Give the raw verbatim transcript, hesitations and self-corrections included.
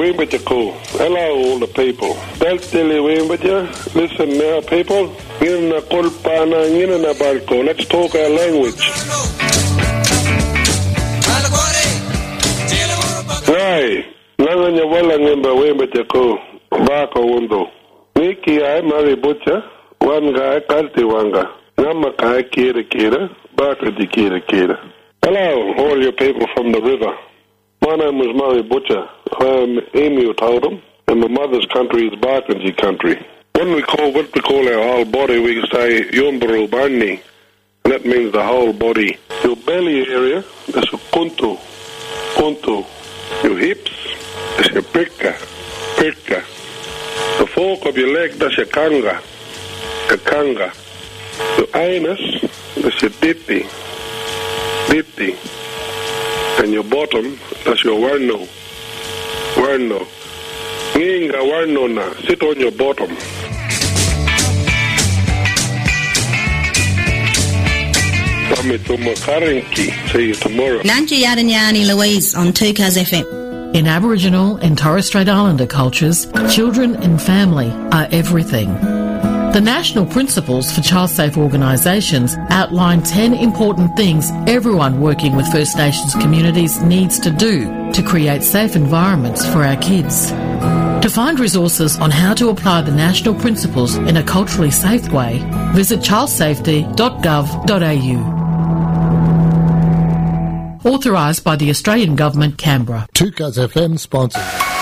Wimbachako. Hello, all the people. Deltili Wimbacha. Listen now, people. Ngina Kulpana, Ngina Balko. Let's talk our language. Right. Nanganya wala ngimba Wimbachako. Bako Wundo. Niki I Mari Butcher. One guy, Kalti Wanga. Namaka Kira Kira. Baka di Kira Kira. Hello, all you people from the river. My name is Murray Butcher. I'm Emu Totem, and my mother's country is Barkindji country. When we call what we call our whole body, we say Yumburu Barni, and that means the whole body. Your belly area, that's your kuntu, kuntu. Your hips, that's your pirka, pirka. The fork of your leg, that's your kanga, your kanga. Your anus, that's your diti, diti. And your bottom, that's your warno. Warno. Nginga warno na. Sit on your bottom. See you tomorrow. Nanji Yadanyani Louise on two Cuz F M. In Aboriginal and Torres Strait Islander cultures, children and family are everything. The National Principles for Child Safe Organisations outline ten important things everyone working with First Nations communities needs to do to create safe environments for our kids. To find resources on how to apply the national principles in a culturally safe way, visit child safety dot gov dot a u. Authorised by the Australian Government, Canberra. two Cuz F M sponsor.